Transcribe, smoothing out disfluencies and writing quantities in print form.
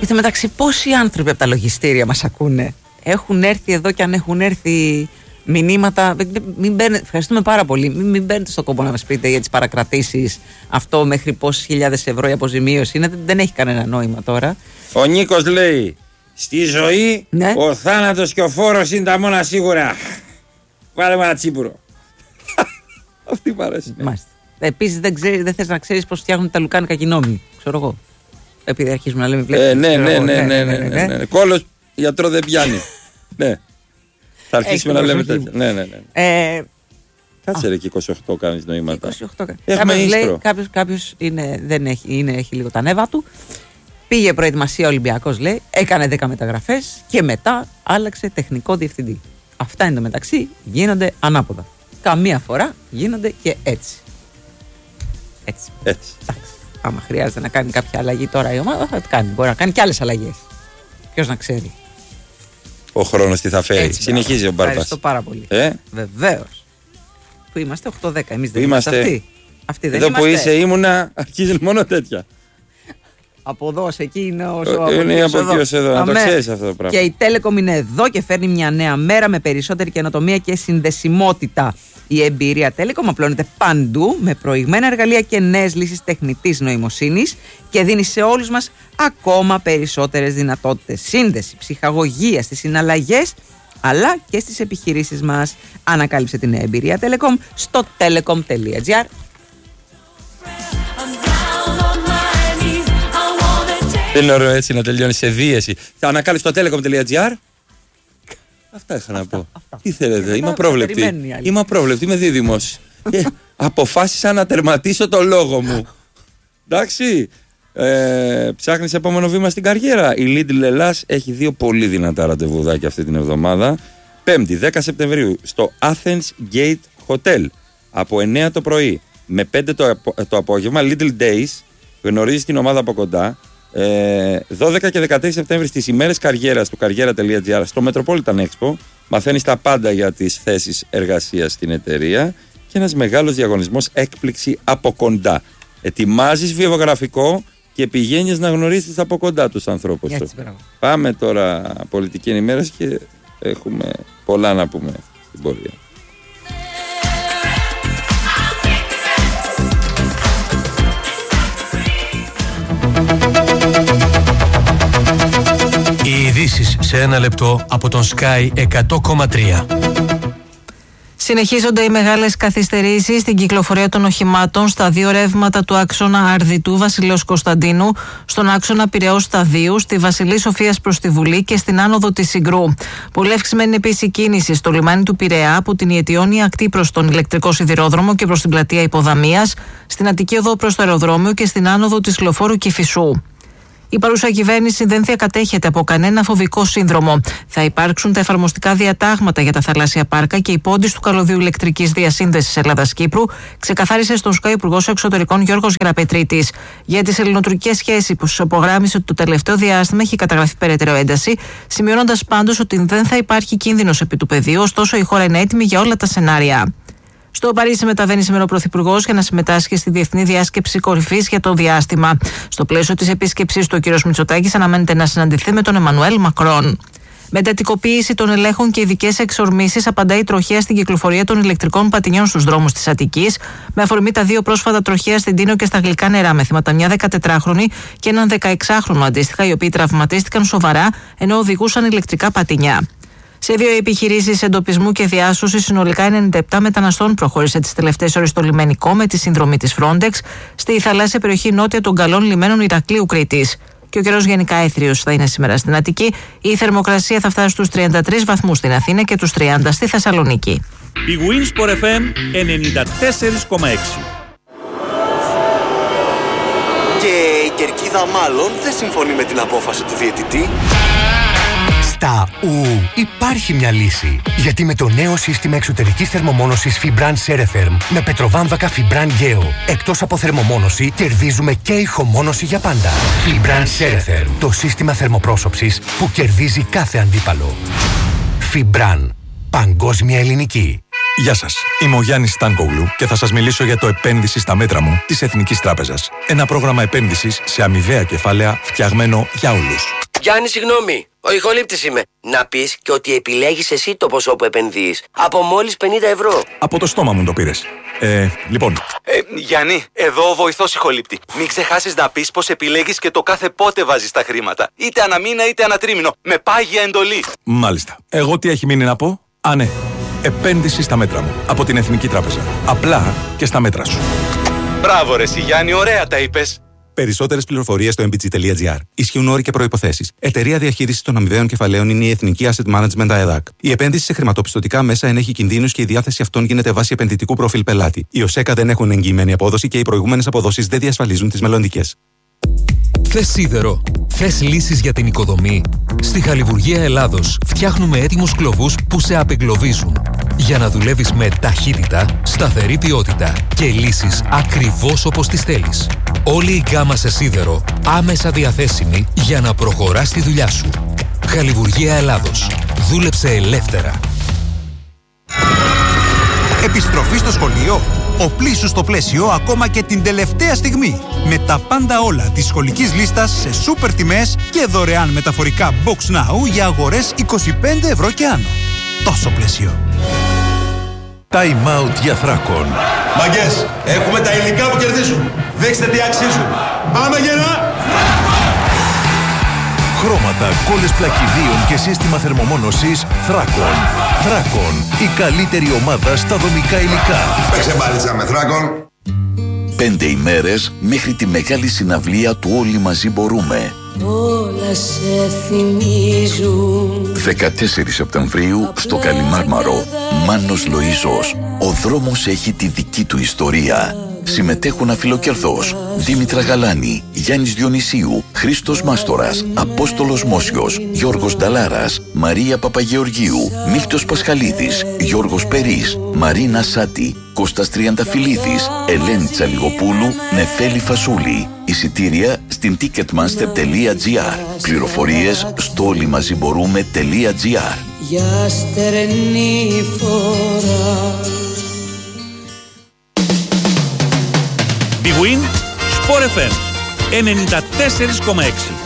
Εν τω μεταξύ, πόσοι άνθρωποι από τα λογιστήρια μας ακούνε? Έχουν έρθει εδώ και αν έχουν έρθει μηνύματα. Ευχαριστούμε πάρα πολύ. Μην μπαίνετε στο κόμπο να μας πείτε για τις παρακρατήσεις. Αυτό μέχρι πόσες χιλιάδες ευρώ η αποζημίωση είναι. Δεν έχει κανένα νόημα τώρα. Ο Νίκος λέει: στη ζωή, ναι, ο θάνατος και ο φόρος είναι τα μόνα σίγουρα. Βάλε ένα τσίπουρο. Αυτή παρέσει. Επίσης δεν θες να ξέρεις πώς φτιάχνουν τα λουκάνικα κοινόμοι. Ξέρω εγώ. Επειδή αρχίζουμε να λέμε ναι. Κόλλος γιατρό δεν πιάνει. Ναι. Θα αρχίσουμε να λέμε τέτοια. Ναι. Κάτσε ρε και 28 κάνεις νοήματα. 28. Έχουμε ίστρο. Κάποιος έχει λίγο τα νεύα του. Πήγε προετοιμασία Ολυμπιακός, λέει, έκανε 10 μεταγραφές και μετά άλλαξε τεχνικό διευθυντή. Αυτά εντωμεταξύ γίνονται ανάποδα. Καμία φορά γίνονται και έτσι. Εντάξει. Άμα χρειάζεται να κάνει κάποια αλλαγή τώρα η ομάδα, θα το κάνει. Μπορεί να κάνει και άλλες αλλαγές. Ποιος να ξέρει. Ο χρόνος τι θα φέρει. Έτσι, συνεχίζει ο Μπάρμπας. Ευχαριστώ πάρα πολύ. Βεβαίως. Που είμαστε 8-10. Εμείς δεν είμαστε αυτοί. Εδώ που είσαι ήμουνα, αρχίζουν μόνο τέτοια. Από εδώ σε εκεί είναι είναι από εκεί ως εδώ. Να το ξέρεις αυτό το πράγμα. Και η Telecom είναι εδώ και φέρνει μια νέα μέρα με περισσότερη καινοτομία και συνδεσιμότητα. Η εμπειρία Telecom απλώνεται παντού με προηγμένα εργαλεία και νέες λύσεις τεχνητής νοημοσύνης και δίνει σε όλους μας ακόμα περισσότερες δυνατότητες. Σύνδεση, ψυχαγωγία στις συναλλαγές αλλά και στις επιχειρήσεις μας. Ανακάλυψε την εμπειρία Telecom στο telecom.gr. Δεν είναι ωραίο έτσι να τελειώνει σε δίαιση. Θα ανακάλυψε το telecom.gr. Αυτά είχα να πω. Τι θέλετε, είμαι απρόβλεπτη. Είμαι δίδυμος. Αποφάσισα να τερματίσω το λόγο μου. Εντάξει. Ψάχνεις επόμενο βήμα στην καριέρα. Η Lidl Ελλάς έχει 2 πολύ δυνατά ραντεβουδάκια αυτή την εβδομάδα. 5η 10 Σεπτεμβρίου στο Athens Gate Hotel από 9 το πρωί με 5 το απόγευμα. Lidl Days. Γνωρίζεις την ομάδα από κοντά. 12 και 13 Σεπτέμβρη στις ημέρες καριέρας του καριέρα.gr στο Metropolitan Expo μαθαίνεις τα πάντα για τις θέσεις εργασίας στην εταιρεία και ένας μεγάλος διαγωνισμός έκπληξη από κοντά. Ετοιμάζεις βιογραφικό και πηγαίνεις να γνωρίσεις από κοντά τους ανθρώπους. Πάμε τώρα πολιτική ενημέρωση και έχουμε πολλά να πούμε στην πορεία. Οι ειδήσεις σε 1 λεπτό από τον Sky 100,3. Συνεχίζονται οι μεγάλες καθυστερήσεις στην κυκλοφορία των οχημάτων στα 2 ρεύματα του άξονα Αρδιτού Βασιλέως Κωνσταντίνου, στον άξονα Πειραιώς Σταδίου, στη Βασιλής Σοφίας προς τη Βουλή και στην άνοδο της Συγκρού. Πολύ αυξημένη είναι επίσης η κίνηση στο λιμάνι του Πειραιά από την Ιετιώνια ακτή προς τον ηλεκτρικό σιδηρόδρομο και προς την πλατεία Υποδαμίας, στην Αττική οδό προς το αεροδρόμιο και στην άνοδο της Λεωφόρου Κηφισού. Η παρούσα κυβέρνηση δεν διακατέχεται από κανένα φοβικό σύνδρομο. Θα υπάρξουν τα εφαρμοστικά διατάγματα για τα θαλάσσια πάρκα και οι πόντες του καλωδίου ηλεκτρικής διασύνδεσης Ελλάδας-Κύπρου, ξεκαθάρισε στον ΣΚΑ Υπουργός Εξωτερικών Γιώργος Γεραπετρίτης. Για τις ελληνοτουρκικές σχέσεις, που υπογράμμισε ότι το τελευταίο διάστημα έχει καταγραφεί περαιτέρω ένταση, σημειώνοντας πάντως ότι δεν θα υπάρχει κίνδυνος επί του πεδίου, ωστόσο η χώρα είναι έτοιμη για όλα τα σενάρια. Στο Παρίσι μεταβαίνει σήμερα ο Πρωθυπουργός για να συμμετάσχει στη Διεθνή Διάσκεψη Κορυφής για το διάστημα. Στο πλαίσιο της επίσκεψης του, ο κ. Μητσοτάκης αναμένεται να συναντηθεί με τον Εμμανουέλ Μακρόν. Με εντατικοποίηση των ελέγχων και ειδικές εξορμήσεις, απαντάει η τροχέα στην κυκλοφορία των ηλεκτρικών πατινιών στους δρόμους της Αττικής, με αφορμή τα 2 πρόσφατα τροχέα στην Τίνο και στα Γλυκά Νερά, με θύματα μια 14χρονη και έναν 16χρονο αντίστοιχα, οι οποίοι τραυματίστηκαν σοβαρά ενώ οδηγούσαν ηλεκτρικά πατινιά. Σε 2 επιχειρήσεις εντοπισμού και διάσωσης, συνολικά 97 μεταναστών προχώρησε τις τελευταίες ώρες στο λιμενικό με τη συνδρομή της Frontex στη θαλάσσια περιοχή νότια των καλών λιμένων Ηρακλείου Κρήτης. Και ο καιρός γενικά έθριος θα είναι σήμερα στην Αττική. Η θερμοκρασία θα φτάσει στους 33 βαθμούς στην Αθήνα και τους 30 στη Θεσσαλονίκη. Η Winsport FM 94,6. Και η κερκίδα μάλλον δεν συμφωνεί με την απόφαση του διαιτητή. Στα υπάρχει μια λύση. Γιατί με το νέο σύστημα εξωτερικής θερμομόνωσης Fibran Ceretherm με πετροβάμβακα Fibran Geo, εκτός από θερμομόνωση, κερδίζουμε και ηχομόνωση για πάντα. Fibran Ceretherm, το σύστημα θερμοπρόσωψης που κερδίζει κάθε αντίπαλο. Fibran, παγκόσμια ελληνική. Γεια σας, είμαι ο Γιάννης Στάνκογλου και θα σας μιλήσω για το επένδυση στα μέτρα μου της Εθνικής Τράπεζας. Ένα πρόγραμμα επένδυσης σε αμοιβαία κεφάλαια φτιαγμένο για όλους. Γιάννη, συγγνώμη, ο ηχολήπτης είμαι. Να πεις και ότι επιλέγεις εσύ το ποσό που επενδύεις. Από μόλις 50 ευρώ. Από το στόμα μου το πήρες. Λοιπόν. Γιάννη, εδώ ο βοηθός ηχολήπτη. Μην ξεχάσεις να πεις πως επιλέγεις και το κάθε πότε βάζεις τα χρήματα. Είτε ανά μήνα είτε ανά τρίμηνο. Με πάγια εντολή. Μάλιστα. Εγώ τι έχει μείνει να πω? Α, ναι. Επένδυση στα μέτρα μου. Από την Εθνική Τράπεζα. Απλά και στα μέτρα σου. Μπράβο ρε Γιάννη, ωραία τα είπες. Περισσότερες πληροφορίες στο mbg.gr. Ισχύουν όροι και προϋποθέσεις. Εταιρεία διαχείρισης των αμοιβαίων κεφαλαίων είναι η Εθνική Asset Management ΑΕΔΑΚ. Η επένδυση σε χρηματοπιστωτικά μέσα ενέχει κινδύνους και η διάθεση αυτών γίνεται βάσει επενδυτικού προφίλ πελάτη. Οι ΟΣΕΚΑ δεν έχουν εγγυημένη απόδοση και οι προηγούμενες αποδόσεις δεν διασφαλίζουν τις μελλοντικές. Θες σίδερο? Θες λύσεις για την οικοδομή? Στη Χαλιβουργία Ελλάδος φτιάχνουμε έτοιμους κλωβούς που σε απεγκλωβίζουν. Για να δουλεύεις με ταχύτητα, σταθερή ποιότητα και λύσεις ακριβώς όπως τις θέλεις. Όλη η γκάμα σε σίδερο άμεσα διαθέσιμη για να προχωράς τη δουλειά σου. Χαλιβουργία Ελλάδος. Δούλεψε ελεύθερα. Επιστροφή στο σχολείο. Οπλίσου στο πλαίσιο ακόμα και την τελευταία στιγμή. Με τα πάντα όλα της σχολικής λίστας σε σούπερ τιμές και δωρεάν μεταφορικά Box Now για αγορές 25 ευρώ και άνω. Τόσο πλαίσιο. Time out για Θράκον. Μαγκές, έχουμε τα υλικά που κερδίζουν. Δείξτε τι αξίζουν. Πάμε γερά! Χρώματα, κόλλες πλακιδίων και σύστημα θερμομόνωσης Θράκον. Θράκον, η καλύτερη ομάδα στα δομικά υλικά. Παίξε μπάλιτσα με Θράκον. 5 ημέρες μέχρι τη μεγάλη συναυλία του Όλοι Μαζί Μπορούμε. Όλα σε θυμίζουν. 14 Σεπτεμβρίου στο Καλιμάρμαρο. Μάνος Λοΐζος. Ο δρόμος έχει τη δική του ιστορία. Συμμετέχουν Αφιλοκερδός, Δήμητρα Γαλάνη, Γιάννης Διονυσίου, Χρήστος Μάστορας, Απόστολος Μόσιος, Γιώργος Νταλάρας, Μαρία Παπαγεωργίου, Μίλτος Πασχαλίδης, Γιώργος Περής, Μαρίνα Σάτη, Κώστας Τριανταφυλλίδης, Ελένη Τσαλιγοπούλου, Νεφέλη Φασούλη. Εισιτήρια στην ticketmaster.gr. Πληροφορίες στο όλοιμαζιμπορούμε.gr. Για στερνή φορά. Big Win, Sport FM 94,6.